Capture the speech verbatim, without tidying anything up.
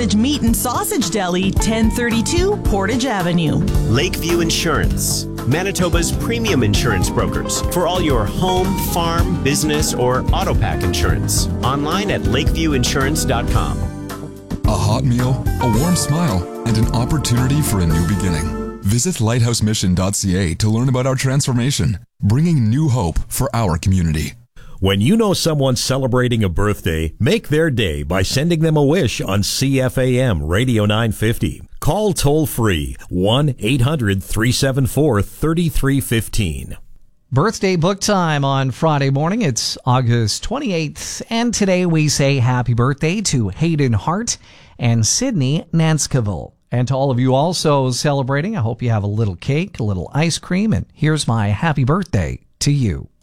Village Meat and Sausage Deli, ten thirty-two Portage Avenue. Lakeview Insurance, Manitoba's premium insurance brokers for all your home, farm, business, or auto pack insurance. Online at lakeview insurance dot com. A hot meal, a warm smile, and an opportunity for a new beginning. Visit lighthouse mission dot c a to learn about our transformation, bringing new hope for our community. When you know someone's celebrating a birthday, make their day by sending them a wish on C F A M Radio nine fifty. Call toll-free one eight hundred three seven four three three one five. Birthday book time on Friday morning. It's August twenty-eighth, and today we say happy birthday to Hayden Hart and Sydney Nanskaville. And to all of you also celebrating, I hope you have a little cake, a little ice cream, and here's my happy birthday to you.